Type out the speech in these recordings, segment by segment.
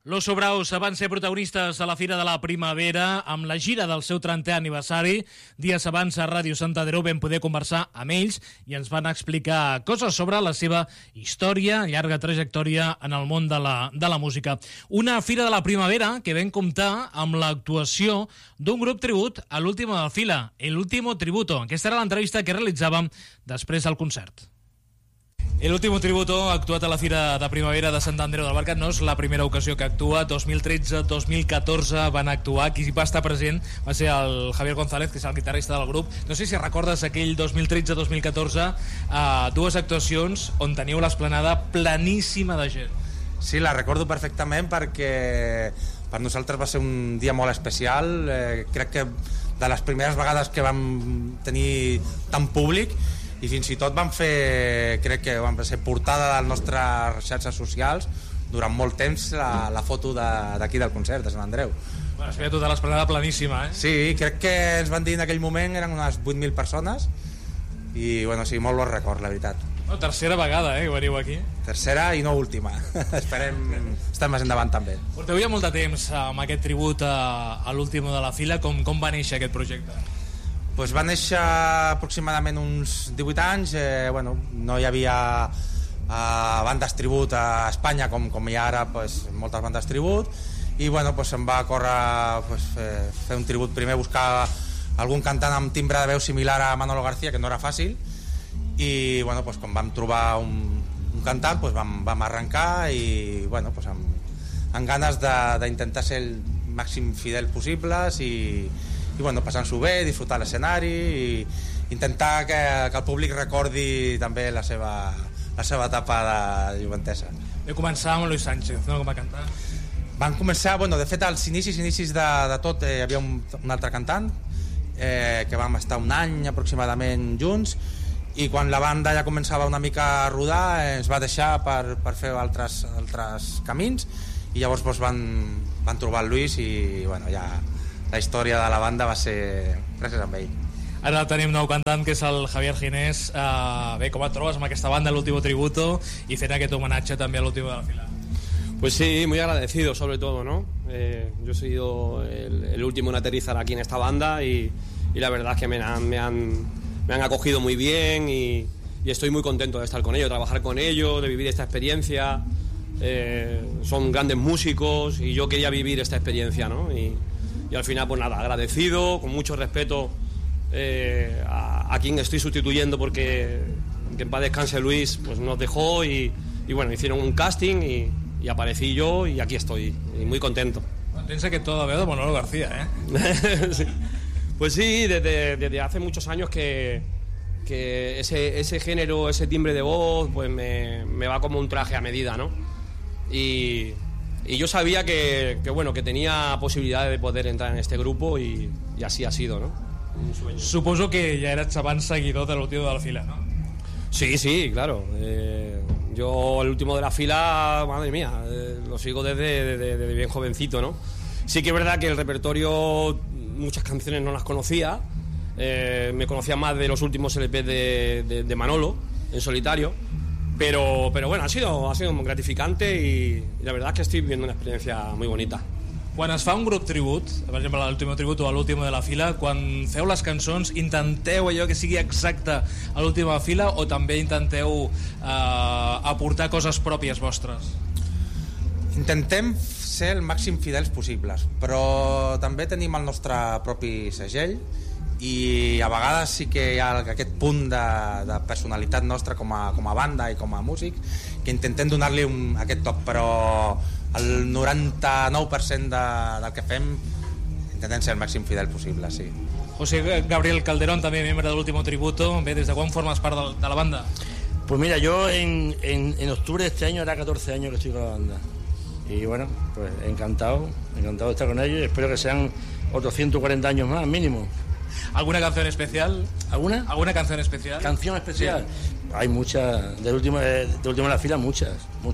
Los Sobraus van ser protagonistes a la Fira de la Primavera amb la gira del seu 30è aniversari. Dies abans a Ràdio Sant Andreu vam poder conversar amb ells i ens van explicar coses sobre la seva història, llarga trajectòria en el món de la música. Una Fira de la Primavera que vam comptar amb l'actuació d'un grup tribut a l'Último de la Fila, El Último Tributo. Aquesta era l'entrevista que realitzàvem després del concert. El Último Tributo ha actuat a la Fira de Primavera de Sant Andreu del Barca. No és la primera ocasió que actua. 2013-2014 van actuar. Qui va estar present va ser el Javier González, que és el guitarrista del grup. No sé si recordes aquell 2013-2014, dues actuacions on teníeu l'esplanada pleníssima de gent. Sí, la recordo perfectament perquè per nosaltres va ser un dia molt especial. Crec que de les primeres vegades que vam tenir tant públic, i fins i tot vam fer, crec que vam ser portada de les nostres xarxes socials durant molt temps la foto d'aquí del concert de Sant Andreu. Bueno, es veia tota l'esplanada pleníssima, eh? Sí, crec que ens van dir en aquell moment eren unes 8.000 persones i bueno, sí, molt bon record, la veritat. No, tercera vegada, que veniu aquí. Tercera i no última. Esperem estar més endavant també. Porteu ja molt de temps amb aquest tribut a l'Último de la Fila. Com va néixer aquest projecte? Pues va néixer aproximadament uns 18 anys. Bueno, no hi havia bandes tribut a Espanya com hi ha ara, pues, moltes bandes tribut, i bueno, pues, em va córrer pues, fer un tribut primer, buscar algun cantant amb timbre de veu similar a Manolo García, que no era fàcil, i bueno, pues, quan vam trobar un cantant, pues, vam arrencar i bueno, pues, amb ganes d'intentar ser el màxim fidel possibles i bueno, passant-s'ho bé, disfrutar l'escenari i intentar que el públic recordi també la seva etapa de joventesa. Vam començar amb Luis Sánchez, no?, com a cantant. Van començar, bueno, de fet, als inicis de tot hi havia un altre cantant que vam estar un any aproximadament junts, i quan la banda ja començava una mica a rodar ens va deixar per fer altres camins, i llavors doncs, van trobar el Luis i bueno, ja la història de la banda va ser gràcies a ell. Ara tenim nou cantant, que és el Javier Ginés. Bé, com et trobes amb aquesta banda, el Último Tributo, y fent aquest homenatge també a l'Último de la Fila? Pues sí, muy agradecido sobre todo, ¿no? Yo he sido el último en aterrizar aquí en esta banda y la verdad es que me han acogido muy bien y estoy muy contento de estar con ellos, de trabajar con ellos, de vivir esta experiencia. Son grandes músicos y yo quería vivir esta experiencia, ¿no? Y al final, pues nada, agradecido, con mucho respeto a quien estoy sustituyendo, porque que en paz descanse Luis, pues nos dejó y bueno, hicieron un casting y aparecí yo y aquí estoy, y muy contento. Tens aquest to de veu de Manolo García, ¿eh? Sí. Pues sí, desde hace muchos años que ese género, ese timbre de voz, pues me va como un traje a medida, ¿no? Y yo sabía que tenía posibilidades de poder entrar en este grupo y así ha sido, ¿no? Suposo que ya eras abans seguidor del Último de la Fila, ¿no? Sí, claro. Yo el Último de la Fila, madre mía, lo sigo desde bien jovencito, ¿no? Sí que es verdad que el repertorio, muchas canciones no las conocía. Me conocía más de los últimos LPs de Manolo, en solitario. Pero bueno, ha sido muy gratificante y la verdad es que estoy viviendo una experiencia muy bonita. Quan es fa un grup tribut, per exemple l'Último Tribut o l'Último de la Fila, quan feu les cançons, intenteu allò que sigui exacte a l'Último de la Fila o també intenteu aportar coses pròpies vostres? Intentem ser el màxim fidels possibles, però també tenim el nostre propi segell i a vegades sí que hi ha aquest punt de personalitat nostra com a banda i com a músic, que intentem donar-li aquest toc, però el 99% del que fem intentem ser el màxim fidel possible, sí. José Gabriel Calderón, també membre de l'Último Tributo. Bé, ¿desde cuándo formas parte de la banda? Pues mira, yo en octubre de este año hará 14 años que estoy con la banda. Y bueno, pues encantado de estar con ellos y espero que sean otros 140 años más, mínimo. ¿Alguna canción especial? ¿Alguna? ¿Alguna canción especial? ¿Canción especial? Sí. Hay muchas, del último de la fila, muchas.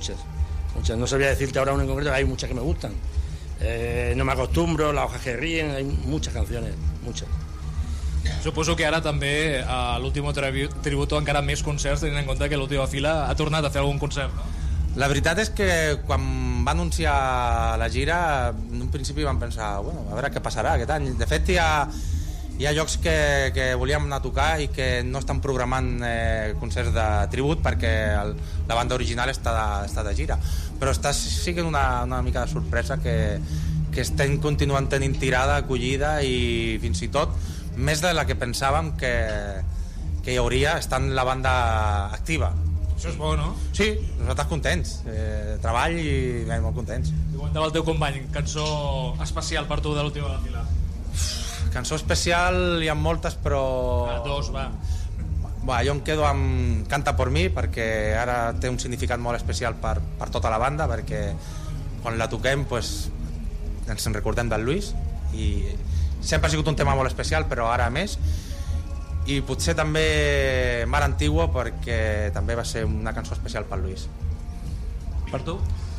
No sabría decirte ahora una en concreto, hay muchas que me gustan. No me acostumbro, Las hojas que ríen, hay muchas canciones, muchas. Suposo que ara també a l'Último Tributo encara més concerts, tenint en compte que l'Última Fila ha tornat a fer algun concert, no? La veritat és que quan va anunciar la gira, en un principi vam pensar, bueno, a veure què passarà aquest any. De fet, hi ha llocs que volíem anar a tocar i que no estan programant concerts de tribut perquè la banda original està de gira. Però està sent una mica de sorpresa que estem continuant tenint tirada, acollida i fins i tot més de la que pensàvem que hi hauria estant la banda activa. Això és bo, no? Sí, nosaltres contents. Treball i molt contents. I comentava el teu company, cançó especial per tu de l'última de la fila. Cançó especial hi ha moltes, però... Dos, va. Jo em quedo amb Canta por mi, perquè ara té un significat molt especial per tota la banda, perquè quan la toquem ens en recordem del Luis, i sempre ha sigut un tema molt especial, però ara més. I potser també Mar Antigua, perquè també va ser una cançó especial per Luis. Per tu?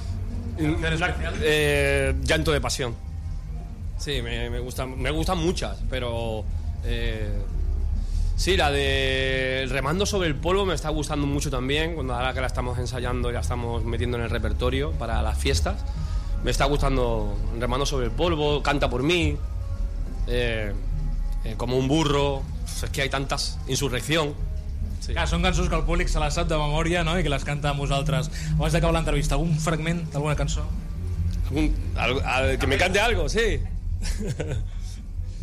Llanto de pasión. Sí, me gustan muchas, pero sí, la de Remando sobre el polvo me está gustando mucho también, cuando ahora que la estamos ensayando y la estamos metiendo en el repertorio para las fiestas. Me está gustando Remando sobre el polvo, Canta por mí, Como un burro. És que hi ha tantes, Insurrección. Sí. Clar, són cançons que el públic se les sap de memòria, no? I que les canta amb vosaltres. Abans d'acabar l'entrevista, algun fragment d'alguna cançó? Que me cante algo, sí.